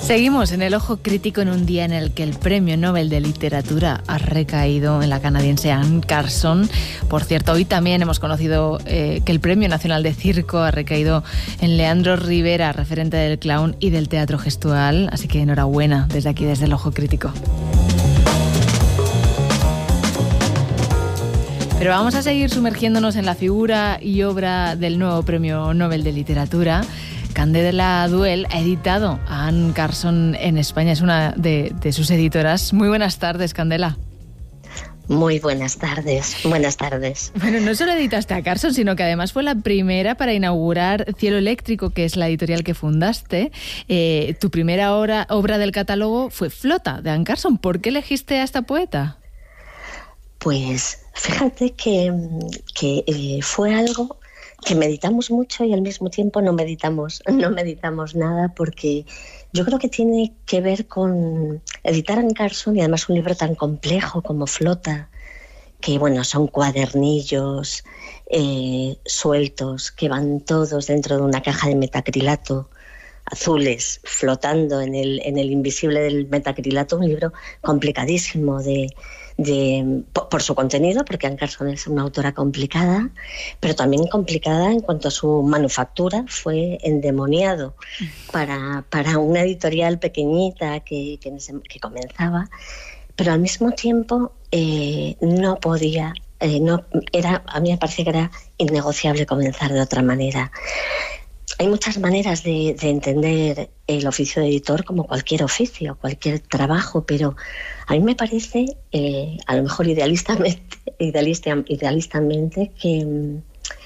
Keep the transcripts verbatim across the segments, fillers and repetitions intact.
Seguimos en el ojo crítico en un día en el que el premio Nobel de Literatura ha recaído en la canadiense Anne Carson. Por cierto, hoy también hemos conocido eh, que el Premio Nacional de Circo ha recaído en Leandro Rivera, referente del clown y del teatro gestual. Así que enhorabuena desde aquí, desde el ojo crítico. Pero vamos a seguir sumergiéndonos en la figura y obra del nuevo Premio Nobel de Literatura. Candela Duel ha editado a Anne Carson en España, es una de, de sus editoras. Muy buenas tardes, Candela. Muy buenas tardes, buenas tardes. Bueno, no solo editaste a Carson, sino que además fue la primera para inaugurar Cielo Eléctrico, que es la editorial que fundaste. Eh, tu primera obra, obra del catálogo fue Flota, de Anne Carson. ¿Por qué elegiste a esta poeta? Pues fíjate que, que eh, fue algo que meditamos mucho y al mismo tiempo no meditamos, no meditamos nada, porque yo creo que tiene que ver con editar a Anne Carson, y además un libro tan complejo como Flota, que bueno, son cuadernillos eh, sueltos que van todos dentro de una caja de metacrilato, azules, flotando en el, en el invisible del metacrilato. Un libro complicadísimo de, de, por, por su contenido, porque Anne Carson es una autora complicada, pero también complicada en cuanto a su manufactura. Fue endemoniado para, para una editorial pequeñita que, que, que comenzaba, pero al mismo tiempo eh, no podía, eh, no, era, a mí me parece que era innegociable comenzar de otra manera. Hay muchas maneras de, de entender el oficio de editor, como cualquier oficio, cualquier trabajo, pero a mí me parece, eh, a lo mejor idealistamente, idealista, idealistamente que,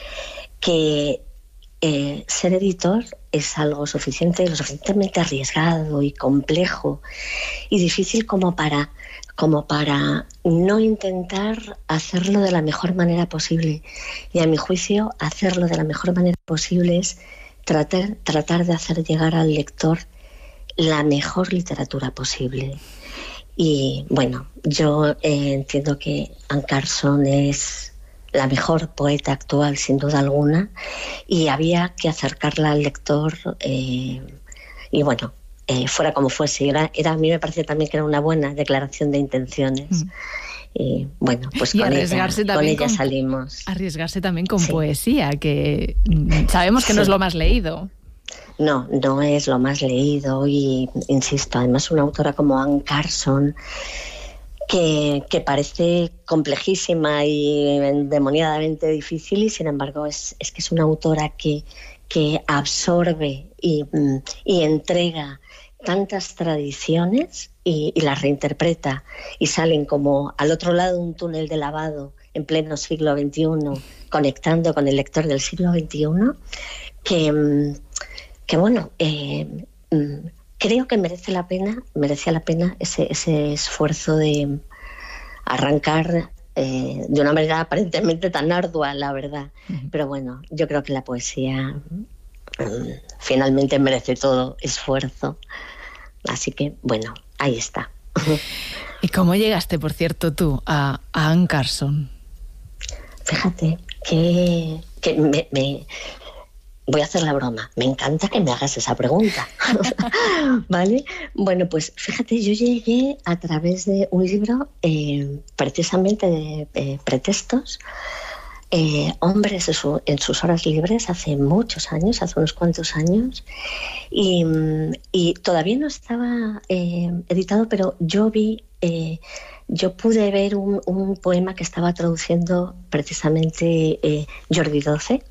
que eh, ser editor es algo suficiente, lo suficientemente arriesgado y complejo y difícil como para, como para no intentar hacerlo de la mejor manera posible. Y a mi juicio, hacerlo de la mejor manera posible es Tratar, tratar de hacer llegar al lector la mejor literatura posible. Y bueno, yo eh, entiendo que Anne Carson es la mejor poeta actual, sin duda alguna, y había que acercarla al lector eh, y bueno, eh, fuera como fuese. Era, era, a mí me parece también que era una buena declaración de intenciones. Mm. Y bueno, pues y con, arriesgarse ella, también con ella con, salimos. Arriesgarse también con sí. poesía, que sabemos que sí. no es lo más leído. No, no es lo más leído y, insisto, además una autora como Anne Carson, que, que parece complejísima y endemoniadamente difícil, y sin embargo es, es que es una autora que, que absorbe y, y entrega tantas tradiciones y, y las reinterpreta, y salen como al otro lado de un túnel de lavado en pleno siglo veintiuno, conectando con el lector del siglo veintiuno, que, que bueno, eh, creo que merece la pena, merecía la pena ese, ese esfuerzo de arrancar eh, de una manera aparentemente tan ardua, la verdad. Uh-huh. Pero bueno, yo creo que la poesía finalmente merece todo esfuerzo. Así que, bueno, ahí está. ¿Y cómo llegaste, por cierto, tú a, a Anne Carson? Fíjate que, que me, me... Voy a hacer la broma. Me encanta que me hagas esa pregunta. ¿Vale? Bueno, pues fíjate, yo llegué a través de un libro eh, precisamente de eh, pretextos. Eh, hombres en, su, en sus horas libres, hace muchos años, hace unos cuantos años, y, y todavía no estaba eh, editado, pero yo vi, eh, yo pude ver un, un poema que estaba traduciendo precisamente eh, Jordi doce,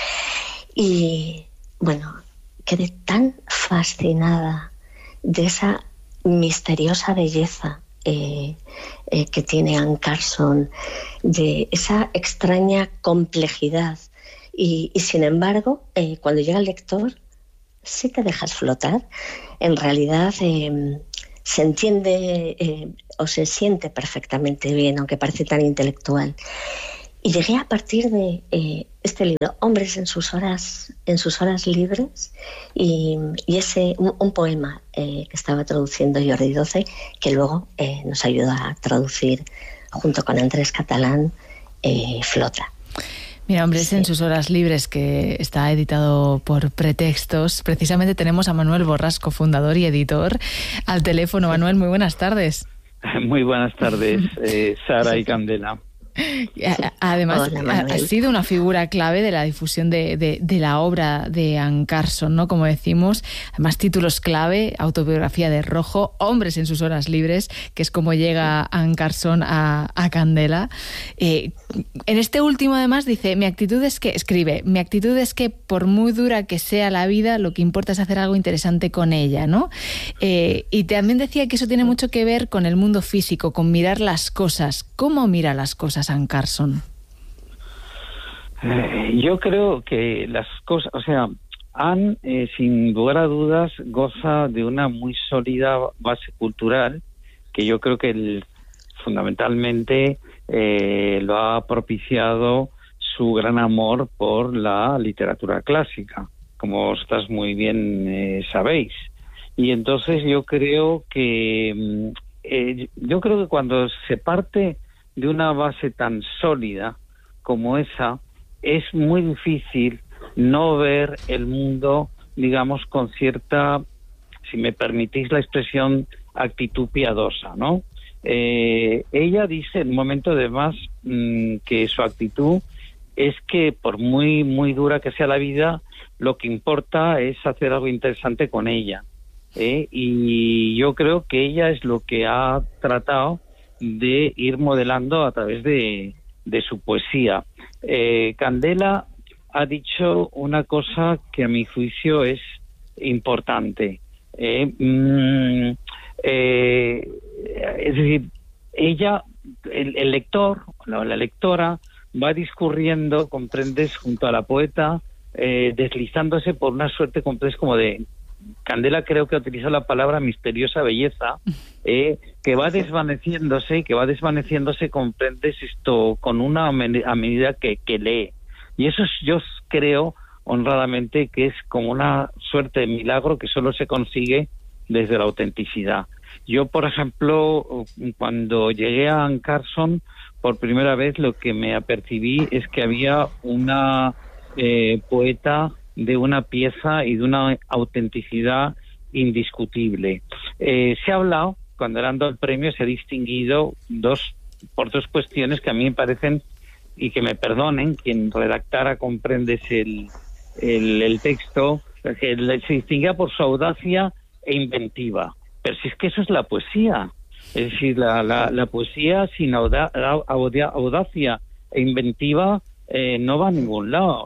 y bueno, quedé tan fascinada de esa misteriosa belleza Eh, eh, que tiene Anne Carson, de esa extraña complejidad, y, y sin embargo eh, cuando llega el lector, si te dejas flotar, en realidad eh, se entiende eh, o se siente perfectamente bien, aunque parece tan intelectual. Y llegué a partir de eh, este libro, Hombres en sus horas, en sus horas libres, y, y ese un, un poema eh, que estaba traduciendo Jordi doce, que luego eh, nos ayudó a traducir junto con Andrés Catalán, eh, Flota. Mira, Hombres Sí. en sus horas libres, que está editado por Pretextos. Precisamente tenemos a Manuel Borrasco, fundador y editor, al teléfono. Manuel, muy buenas tardes. Muy buenas tardes, eh, Sara y Candela. Además, Hola, ha, ha sido una figura clave de la difusión de, de, de la obra de Anne Carson, ¿no? Como decimos, además títulos clave, autobiografía de Rojo, Hombres en sus horas libres, que es como llega Anne Carson a, a Candela. Eh, en este último, además, dice, mi actitud es que, escribe, mi actitud es que por muy dura que sea la vida, lo que importa es hacer algo interesante con ella, ¿no? Eh, y también decía que eso tiene mucho que ver con el mundo físico, con mirar las cosas. ¿Cómo mira las cosas Anne Carson? Eh, yo creo que las cosas, o sea, Anne, eh, sin lugar a dudas, goza de una muy sólida base cultural, que yo creo que el, fundamentalmente eh, lo ha propiciado su gran amor por la literatura clásica, como vosotras muy bien eh, sabéis. Y entonces yo creo que eh, yo creo que cuando se parte de una base tan sólida como esa, es muy difícil no ver el mundo, digamos, con cierta, si me permitís la expresión, actitud piadosa, ¿no? Eh, ella dice en un momento además mmm, que su actitud es que por muy, muy dura que sea la vida, lo que importa es hacer algo interesante con ella. ¿eh? Y yo creo que ella es lo que ha tratado de ir modelando a través de, de su poesía. Eh, Candela ha dicho una cosa que a mi juicio es importante. Eh, mm, eh, es decir, ella, el, el lector, la, la lectora, va discurriendo, comprendes, junto a la poeta, eh, deslizándose por una suerte, comprendes, como de... Candela creo que ha utilizado la palabra misteriosa belleza, eh, que va desvaneciéndose, que va desvaneciéndose, comprendes esto, con una a medida que, que lee. Y eso es, yo creo, honradamente, que es como una suerte de milagro que solo se consigue desde la autenticidad. Yo, por ejemplo, cuando llegué a Anne Carson, por primera vez lo que me apercibí es que había una eh, poeta de una pieza y de una autenticidad indiscutible. Eh, se ha hablado, cuando dando el premio, se ha distinguido dos por dos cuestiones que a mí me parecen, y que me perdonen, quien redactara, comprendes el, el, el texto, que se distinguía por su audacia e inventiva. Pero si es que eso es la poesía. Es decir, la, la, la poesía sin auda, audacia e inventiva eh, no va a ningún lado.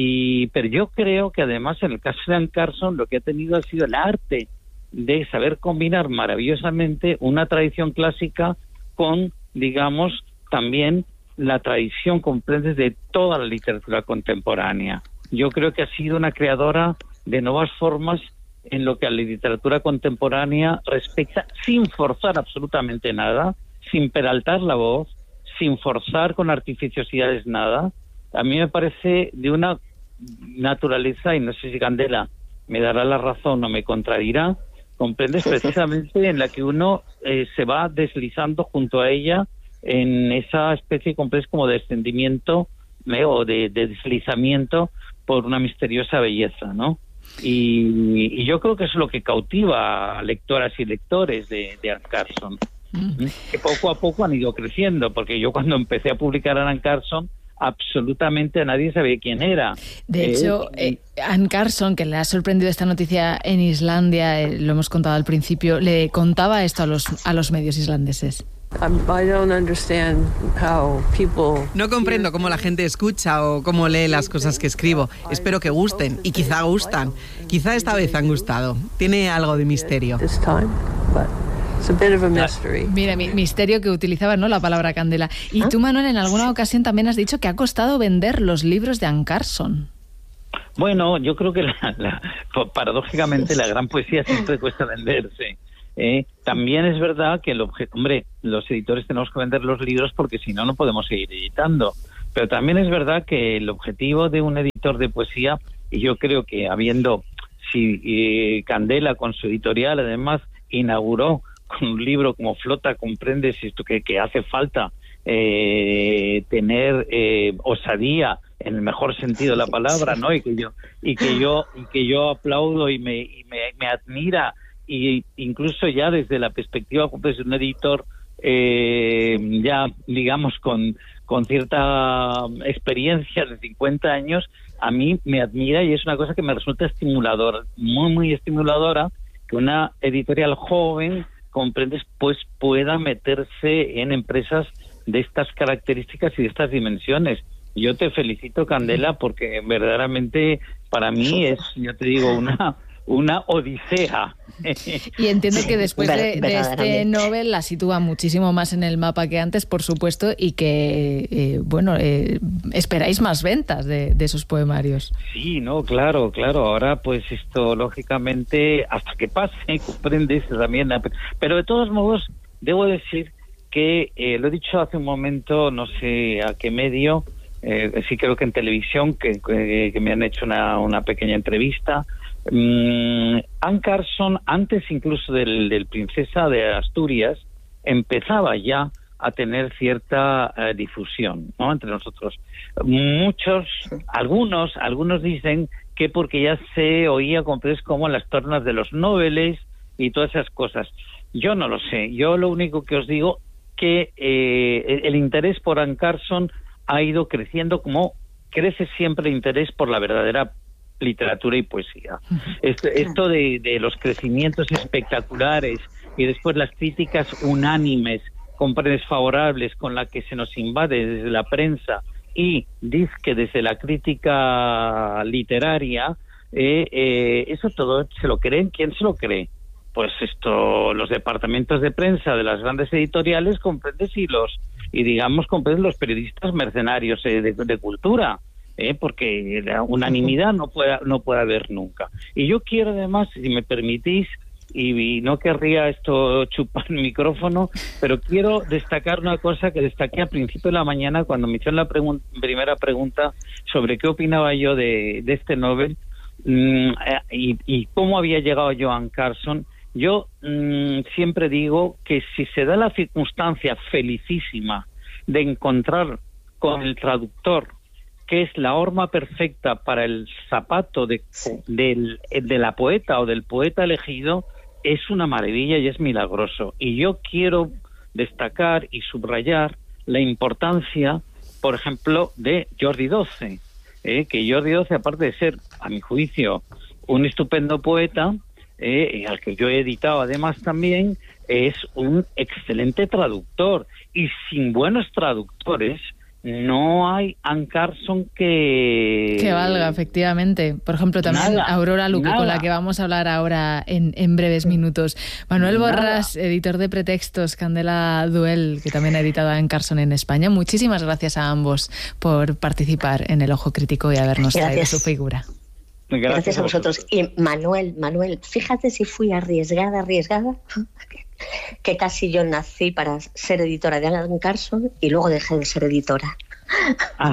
Y pero yo creo que además en el caso de Anne Carson lo que ha tenido ha sido el arte de saber combinar maravillosamente una tradición clásica con, digamos, también la tradición, comprendes, de toda la literatura contemporánea. Yo creo que ha sido una creadora de nuevas formas en lo que a la literatura contemporánea respecta, sin forzar absolutamente nada, sin peraltar la voz, sin forzar con artificiosidades nada. A mí me parece de una naturaleza, y no sé si Candela me dará la razón o me contradirá, comprendes, precisamente en la que uno eh, se va deslizando junto a ella en esa especie, comprendes, como de descendimiento eh, o de, de deslizamiento por una misteriosa belleza, ¿no? Y, y yo creo que eso es lo que cautiva a lectoras y lectores de, de Anne Carson, mm. que poco a poco han ido creciendo, porque yo cuando empecé a publicar a Anne Carson, absolutamente nadie sabía quién era. De eh, hecho, eh, Anne Carson, que le ha sorprendido esta noticia en Islandia, eh, lo hemos contado al principio, le contaba esto a los, a los medios islandeses. No comprendo cómo la gente escucha o cómo lee las cosas que escribo. Espero que gusten, y quizá gustan. Quizá esta vez han gustado. Tiene algo de misterio. Mira, mi, misterio, que utilizaba, ¿no?, la palabra Candela. Y tú, Manuel, en alguna ocasión también has dicho que ha costado vender los libros de Anne Carson. Bueno, yo creo que la, la, paradójicamente la gran poesía siempre cuesta venderse. Eh, también es verdad que el objeto, hombre, los editores tenemos que vender los libros porque si no, no podemos seguir editando. Pero también es verdad que el objetivo de un editor de poesía, y yo creo que habiendo, si eh, Candela con su editorial además inauguró con un libro como Flota, comprendes esto que, que hace falta eh, tener eh, osadía en el mejor sentido de la palabra, ¿no? Y que yo y que yo y que yo aplaudo y me y me, me admira, y incluso ya desde la perspectiva pues, de un editor eh, ya digamos con con cierta experiencia de cincuenta años, a mí me admira y es una cosa que me resulta estimuladora, muy muy estimuladora, que una editorial joven, comprendes, pues pueda meterse en empresas de estas características y de estas dimensiones. Yo te felicito, Candela, porque verdaderamente para mí es, yo te digo, una una odisea. Y entiendo que después de, de este Nobel la sitúa muchísimo más en el mapa que antes, por supuesto, y que, eh, bueno, eh, esperáis más ventas de, de esos poemarios. Sí, no, claro, claro. Ahora, pues esto, lógicamente, hasta que pase, comprendes también. Pero de todos modos, debo decir que, eh, lo he dicho hace un momento, no sé a qué medio, eh, sí creo que en televisión, que, que, que me han hecho una, una pequeña entrevista. Um, Anne Carson, antes incluso del, del Princesa de Asturias, empezaba ya a tener cierta uh, difusión, ¿no?, entre nosotros. Muchos, algunos, algunos dicen que porque ya se oía como las tornas de los Nobeles y todas esas cosas. Yo no lo sé. Yo lo único que os digo que eh, el interés por Anne Carson ha ido creciendo, como crece siempre el interés por la verdadera literatura y poesía. Esto, esto de, de los crecimientos espectaculares y después las críticas unánimes, comprendes, favorables, con la que se nos invade desde la prensa y dizque desde la crítica literaria, eh, eh, eso todo se lo creen. ¿Quién se lo cree? Pues esto, los departamentos de prensa de las grandes editoriales, comprendes, y los y digamos comprendes los periodistas mercenarios eh, de, de cultura. Eh, porque la unanimidad no puede, no puede haber nunca. Y yo quiero además, si me permitís, y, y no querría esto chupar el micrófono, pero quiero destacar una cosa que destaqué al principio de la mañana cuando me hicieron la pregun- primera pregunta sobre qué opinaba yo de, de este Nobel mmm, y, y cómo había llegado yo a Anne Carson. Yo mmm, siempre digo que si se da la circunstancia felicísima de encontrar con el traductor, que es la horma perfecta para el zapato de, del, de la poeta o del poeta elegido, es una maravilla y es milagroso. Y yo quiero destacar y subrayar la importancia, por ejemplo, de Jordi Doce, eh, que Jordi Doce, aparte de ser, a mi juicio, un estupendo poeta, eh, al que yo he editado además también, es un excelente traductor. Y sin buenos traductores no hay Anne Carson que... Que valga, efectivamente. Por ejemplo, también nada, Aurora Luque, nada. Con la que vamos a hablar ahora en, en breves minutos. Manuel Borràs, nada. Editor de Pretextos, Candela Duel, que también ha editado a Anne Carson en España. Muchísimas gracias a ambos por participar en El Ojo Crítico y habernos gracias. traído su figura. Gracias, gracias a vosotros. Y Manuel, Manuel, fíjate si fui arriesgada, arriesgada, que casi yo nací para ser editora de Anne Carson y luego dejé de ser editora. Ah.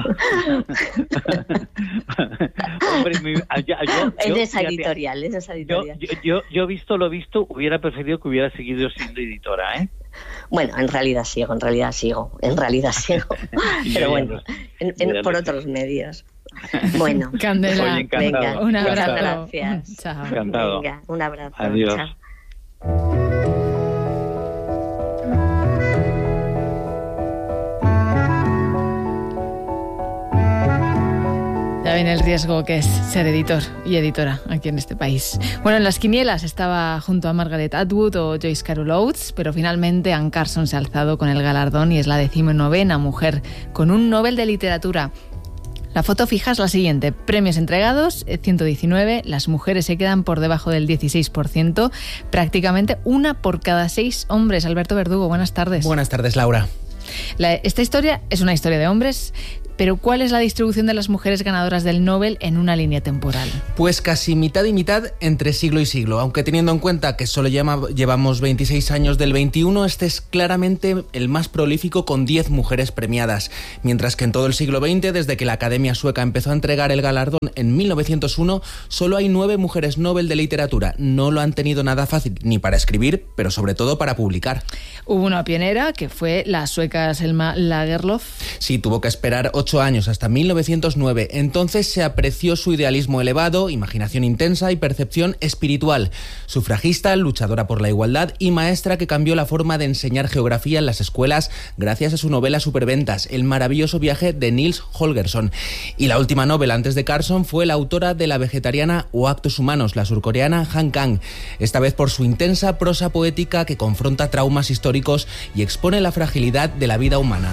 Hombre, mi, yo, yo, es de esa editorial, es de esa editorial. Yo, yo, yo, visto lo visto, hubiera preferido que hubiera seguido siendo editora, ¿eh? Bueno, en realidad sigo, en realidad sigo, en realidad sigo. Pero bueno, en, en, por otros medios. Bueno, Candela, Oye, venga, un abrazo. Muchas gracias. Chao. Encantado. Venga, un abrazo. Adiós. Chao. Ya viene el riesgo que es ser editor y editora aquí en este país. Bueno, en las quinielas estaba junto a Margaret Atwood o Joyce Carol Oates, pero finalmente Anne Carson se ha alzado con el galardón y es la decimonovena mujer con un Nobel de Literatura. La foto fija es la siguiente. Premios entregados, ciento diecinueve. Las mujeres se quedan por debajo del dieciséis por ciento. Prácticamente una por cada seis hombres. Alberto Verdugo, buenas tardes. Buenas tardes, Laura. La, esta historia es una historia de hombres, pero ¿cuál es la distribución de las mujeres ganadoras del Nobel en una línea temporal? Pues casi mitad y mitad entre siglo y siglo, aunque teniendo en cuenta que solo llama, llevamos veintiséis años del veintiuno, este es claramente el más prolífico con diez mujeres premiadas, mientras que en todo el siglo veinte, desde que la Academia Sueca empezó a entregar el galardón en mil novecientos uno, solo hay nueve mujeres Nobel de Literatura. No lo han tenido nada fácil, ni para escribir, pero sobre todo para publicar. Hubo una pionera, que fue la sueca Selma Lagerlöf. Sí, tuvo que esperar ocho Ocho años, hasta mil novecientos nueve. Entonces se apreció su idealismo elevado, imaginación intensa y percepción espiritual. Sufragista, luchadora por la igualdad y maestra que cambió la forma de enseñar geografía en las escuelas gracias a su novela superventas, El maravilloso viaje de Nils Holgersson. Y la última novela antes de Carson fue la autora de La vegetariana o Actos humanos, la surcoreana Han Kang. Esta vez por su intensa prosa poética que confronta traumas históricos y expone la fragilidad de la vida humana.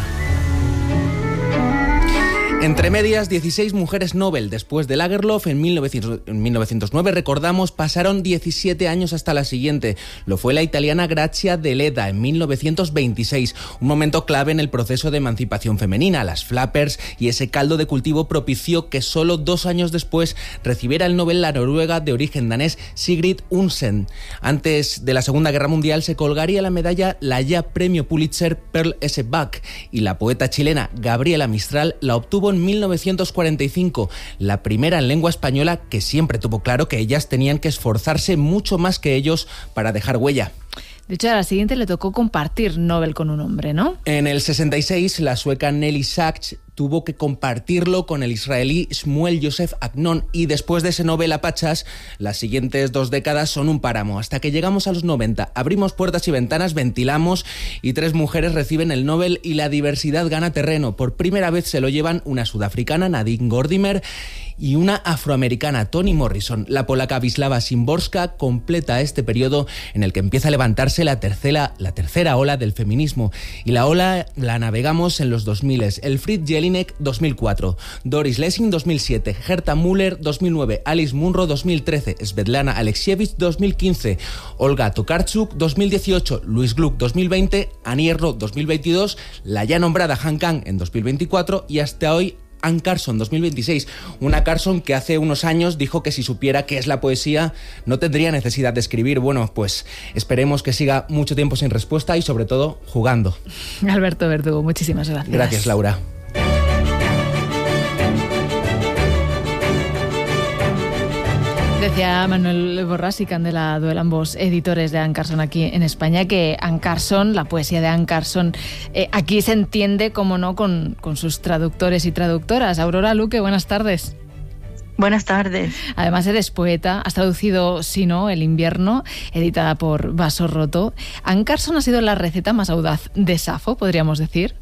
Entre medias, dieciséis mujeres Nobel. Después de Lagerlöf, en mil novecientos nueve, recordamos, pasaron diecisiete años hasta la siguiente. Lo fue la italiana Grazia Deledda en mil novecientos veintiséis, un momento clave en el proceso de emancipación femenina. Las flappers y ese caldo de cultivo propició que solo dos años después recibiera el Nobel la noruega de origen danés Sigrid Undsen. Antes de la Segunda Guerra Mundial se colgaría la medalla la ya premio Pulitzer Pearl S. Buck, y la poeta chilena Gabriela Mistral la obtuvo en mil novecientos cuarenta y cinco, la primera en lengua española que siempre tuvo claro que ellas tenían que esforzarse mucho más que ellos para dejar huella. De hecho, a la siguiente le tocó compartir Nobel con un hombre, ¿no? En el sesenta y seis, la sueca Nelly Sachs tuvo que compartirlo con el israelí Shmuel Yosef Agnon, y después de ese Nobel a pachas, las siguientes dos décadas son un páramo. Hasta que llegamos a los noventa, abrimos puertas y ventanas, ventilamos y tres mujeres reciben el Nobel y la diversidad gana terreno. Por primera vez se lo llevan una sudafricana, Nadine Gordimer, y una afroamericana, Toni Morrison. La polaca Wisława Szymborska completa este periodo en el que empieza a levantarse la tercera, la tercera ola del feminismo. Y la ola la navegamos en los dos mil. Elfriede Jelinek, dos mil cuatro. Doris Lessing, dos mil siete. Herta Müller, dos mil nueve. Alice Munro, dos mil trece. Svetlana Alexievich, dos mil quince. Olga Tokarczuk, dos mil dieciocho. Louise Gluck, dos mil veinte. Annie Ernaux, dos mil veintidós. La ya nombrada Han Kang en dos mil veinticuatro. Y hasta hoy Anne Carson, dos mil veintiséis. Una Carson que hace unos años dijo que si supiera qué es la poesía no tendría necesidad de escribir. Bueno, pues esperemos que siga mucho tiempo sin respuesta y sobre todo jugando. Alberto Verdugo, muchísimas gracias. Gracias, Laura. Decía Manuel Borràs y Candela Duel, ambos editores de Anne Carson aquí en España, que Anne Carson, la poesía de Anne Carson, eh, aquí se entiende, como no, con, con sus traductores y traductoras. Aurora Luque, buenas tardes. Buenas tardes. Además eres poeta, has traducido Si no, El invierno, editada por Vaso Roto. Anne Carson ha sido la receta más audaz de Safo, podríamos decir.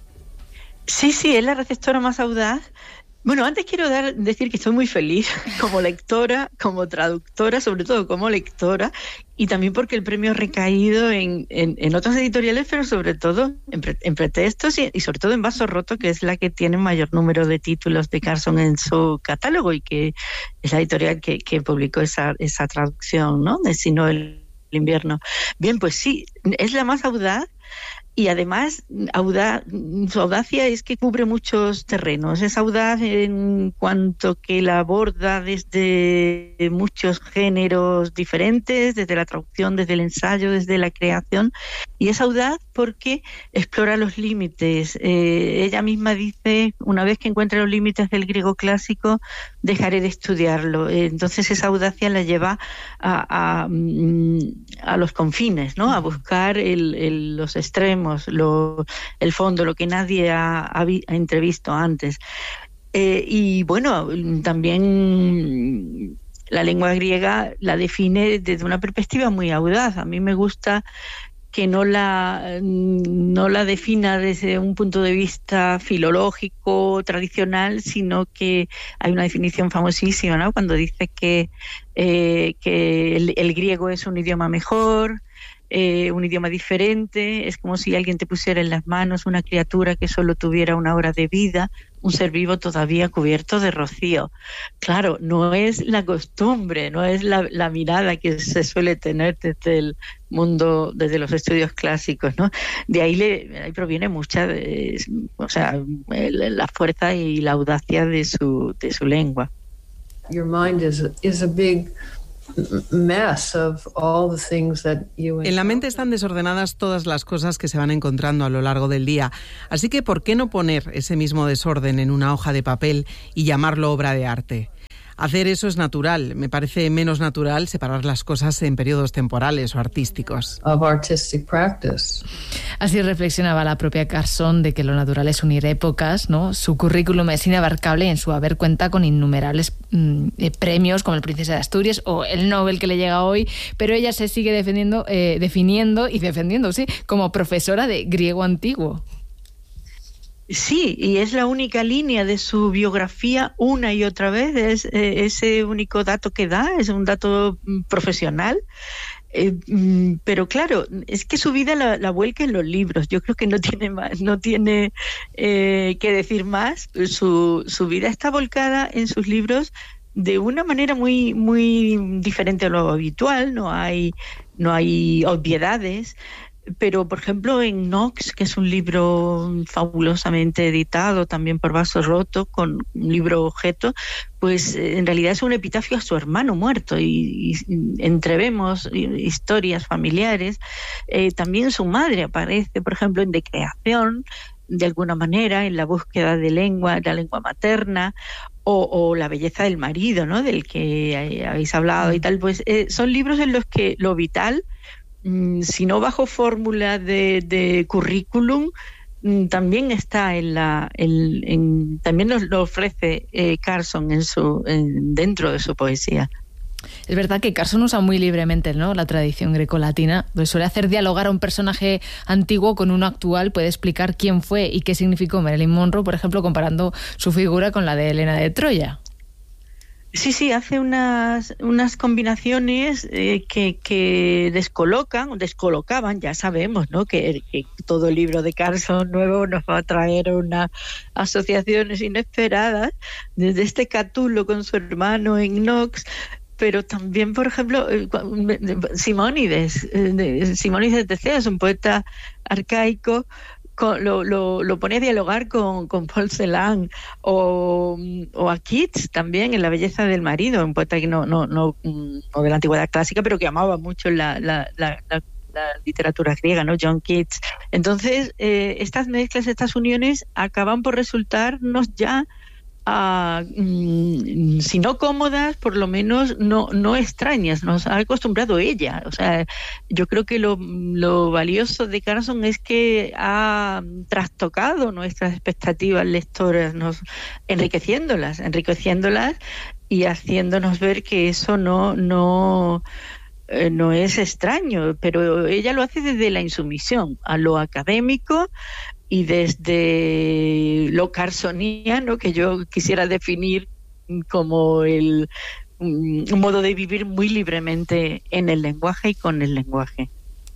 Sí, sí, es la receptora más audaz. Bueno, antes quiero dar, decir que estoy muy feliz como lectora, como traductora, sobre todo como lectora, y también porque el premio ha recaído en, en, en otras editoriales, pero sobre todo en, pre, en pretextos y, y sobre todo en Vaso Roto, que es la que tiene mayor número de títulos de Carson en su catálogo y que es la editorial que, que publicó esa, esa traducción, ¿no?, de Si no, el invierno. Bien, pues sí, es la más audaz. Y además, audaz, su audacia es que cubre muchos terrenos. Es audaz en cuanto que la aborda desde muchos géneros diferentes, desde la traducción, desde el ensayo, desde la creación. Y es audaz porque explora los límites. Eh, ella misma dice, una vez que encuentre los límites del griego clásico, dejaré de estudiarlo. Eh, entonces esa audacia la lleva a, a, a los confines, ¿no?, a buscar el, el, los extremos. Lo, el fondo, lo que nadie ha, ha, ha entrevisto antes. Eh, y bueno, también la lengua griega la define desde una perspectiva muy audaz. A mí me gusta que no la, no la defina desde un punto de vista filológico tradicional, sino que hay una definición famosísima, ¿no?, cuando dice que, eh, que el, el griego es un idioma mejor, Eh, un idioma diferente. Es como si alguien te pusiera en las manos una criatura que solo tuviera una hora de vida, un ser vivo todavía cubierto de rocío. Claro, no es la costumbre, no es la, la mirada que se suele tener desde el mundo, desde los estudios clásicos, ¿no? De ahí, le, ahí proviene mucha, de, o sea, la fuerza y la audacia de su, de su lengua. Your mind is, is a big mess of all the things that you En la mente están desordenadas todas las cosas que se van encontrando a lo largo del día. Así que, ¿por qué no poner ese mismo desorden en una hoja de papel y llamarlo obra de arte? hacer eso es natural. Me parece menos natural separar las cosas en periodos temporales o artísticos. Of artistic practice. Así reflexionaba la propia Carson de que lo natural es unir épocas, ¿no? Su currículum es inabarcable y en su haber cuenta con innumerables mm, eh, premios como el Princesa de Asturias o el Nobel que le llega hoy, pero ella se sigue defendiendo, eh, definiendo y defendiendo, sí, como profesora de griego antiguo. Sí, y es la única línea de su biografía una y otra vez, es eh, ese único dato que da, es un dato profesional. Eh, pero claro, es que su vida la, la vuelca en los libros. Yo creo que no tiene más, no tiene eh, que decir más. Su, su vida está volcada en sus libros de una manera muy, muy diferente a lo habitual. No hay, no hay obviedades. Pero, por ejemplo, en Knox, que es un libro fabulosamente editado también por Vaso Roto, con un libro objeto, pues eh, en realidad es un epitafio a su hermano muerto y, y entrevemos historias familiares. Eh, también su madre aparece, por ejemplo, en De Creación, de alguna manera, en la búsqueda de lengua, de la lengua materna, o, o La belleza del marido, ¿no?, del que habéis hablado y tal. Pues eh, son libros en los que lo vital, si no bajo fórmula de, de currículum, también está en la en, en, también nos lo ofrece eh, Carson en su en, dentro de su poesía. Es verdad que Carson usa muy libremente, ¿no?, la tradición grecolatina, pues suele hacer dialogar a un personaje antiguo con uno actual, puede explicar quién fue y qué significó Marilyn Monroe, por ejemplo, comparando su figura con la de Helena de Troya. Sí, sí, hace unas, unas combinaciones eh, que, que descolocan, descolocaban, ya sabemos, ¿no?, que, que todo libro de Carson nuevo nos va a traer unas asociaciones inesperadas, desde este Catulo con su hermano en Knox, pero también, por ejemplo, Simónides, Simónides de Cea es un poeta arcaico. Con, lo, lo, lo pone a dialogar con, con Paul Celan o, o a Keats también en La belleza del marido, un poeta que no, no, no, no de la antigüedad clásica, pero que amaba mucho la, la, la, la, la literatura griega, ¿no?, John Keats. Entonces, eh, estas mezclas, estas uniones acaban por resultarnos ya Uh, mm, si no cómodas, por lo menos no, no extrañas, nos ha acostumbrado ella. O sea, yo creo que lo, lo valioso de Carson es que ha trastocado nuestras expectativas lectoras, nos, enriqueciéndolas, enriqueciéndolas y haciéndonos ver que eso no, no, eh, no es extraño, pero ella lo hace desde la insumisión a lo académico y desde lo carsoniano, que yo quisiera definir como el, un modo de vivir muy libremente en el lenguaje y con el lenguaje.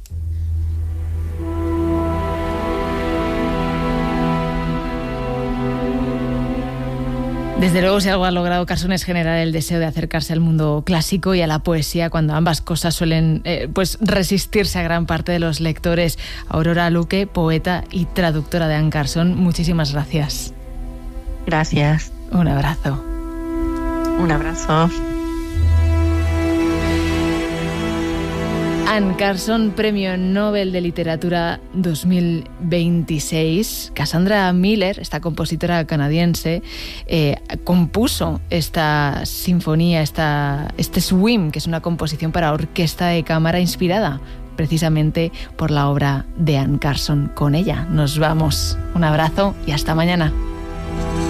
Desde luego, si algo ha logrado Carson es generar el deseo de acercarse al mundo clásico y a la poesía, cuando ambas cosas suelen eh, pues resistirse a gran parte de los lectores. Aurora Luque, poeta y traductora de Anne Carson, muchísimas gracias. Gracias. Un abrazo. Un abrazo. Anne Carson, Premio Nobel de Literatura dos mil veintiséis. Cassandra Miller, esta compositora canadiense, eh, compuso esta sinfonía, esta, este Swim, que es una composición para orquesta de cámara inspirada precisamente por la obra de Anne Carson. Con ella nos vamos. Un abrazo y hasta mañana.